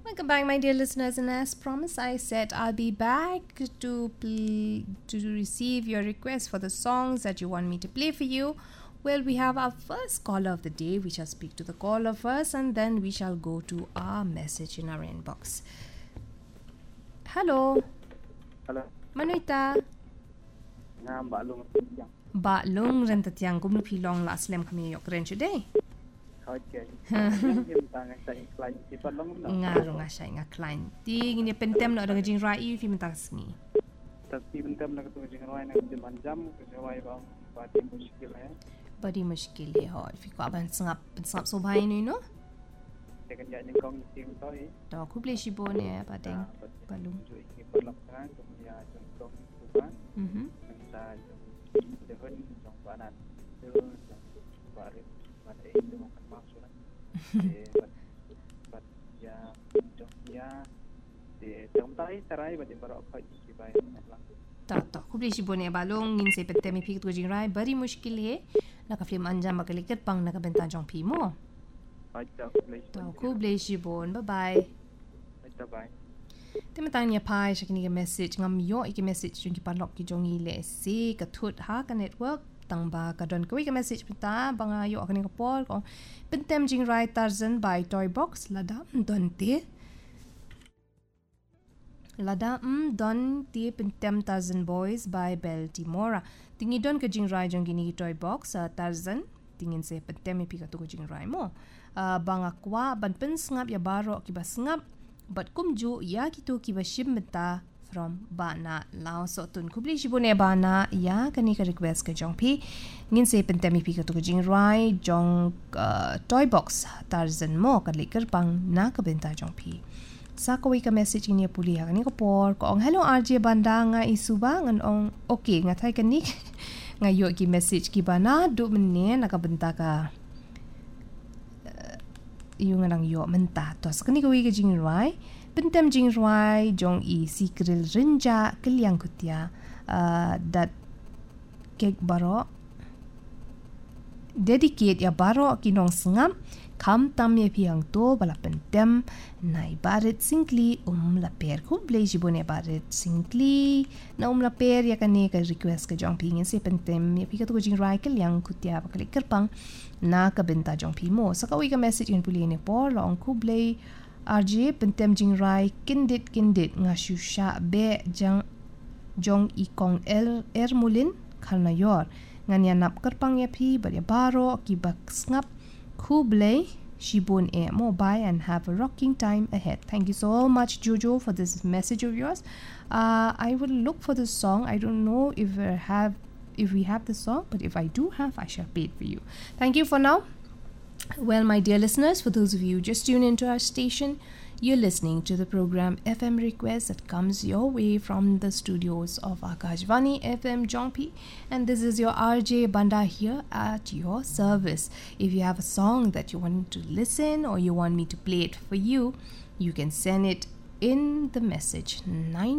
Welcome back, my dear listeners, and as promised, I said I'll be back to receive your requests for the songs that you want me to play for you. Well, we have our first caller of the day. We shall speak to the caller first, and then we shall go to our message in our inbox. Hello. Hello. Manuita. Ba lung ren tatiang gumnu pilong la slam kami yok ren today. Ngaru ngasai ngaklan. Ting ini pentem nak dengan jing rai fi mentas ni. Tapi pentem nak tu jing rai nak jam jam kejawai bang badi muskil hai. Badi muskil hai hot. Fi ko aban sengap so bhai ni no. Tekan jadi kong tim toi. Tahu aku beli si bone padeng balung. Perlam kan ya contoh bukan. Sa depan jong panan. Tu baris pada itu makan maksud. But ya jong ya de tempai tarai bade barok kau sibai nak. Tak aku beli si bone balung ngin se petem mi pik tu jing rai bari muskil hai. Nak film anjam makalikat pang nak benta jong pi mo. Tahu aku beli si bon. Bye. Bye. Tema tanya pai sakini ke message ngam yo iki message jong ki panok ki jong ile si ka thut ha ka network tang ba ka don ko iki message pita banga yo akani ka pol ko pentem jing rai Tarzan by Toy Box lada don te pentem Tarzan Boys by Bell Timora tingi don ka jing rai jong gini Toy Box Tarzan tingin se pentem pi ka tu jing rai mo banga kwa ban pen ngap ya baro ki bas ngap but kumju ya kitu ki bashim meta from bana lao so tun kubli shibune bana ya kani ka request ka jong pi ngin se pentami pi ka to jing rai jong Toy Box Tarzan mo ka likar pang na ka benta jong pi sa ko ka message ni puli ha ni ko por ko ong hello RJ banda nga isuba ngan ong okay nga thai kanik nga yo ki message ki bana du menne na ka benta ka yung nang yo menta to skani ko wi jing rai pentem jing rai jong I si grill rinja kelyang kutia that cake baro dedicate ya baro kinong sngam kam tam ye piang to bala pentem nai barit singli la per ko blaze bone barit singli na la per ya kane ka request ka jong pingin se pentem ye pika to jing rai kelyang kutia bakali kerpang na ka benta jong pi mo sa ka wi ka message in puli ne por long ku blay RJ pentem jing rai kindit nga shusha be jong I kong er mulin khalna yor nganya nap kerpang ya pi ba ya baro ki bak snap ku blay shibun e mo bye and have a rocking time ahead. Thank you so much Jojo for this message of yours. I will look for the song. I don't know if we have the song, but if I do have, I shall play it for you. Thank you for now. Well, my dear listeners, for those of you just tuned into our station, you're listening to the program FM Request that comes your way from the studios of Akashvani FM Jongpi, and this is your RJ Banda here at your service. If you have a song that you want to listen or you want me to play it for you, you can send it in the message 9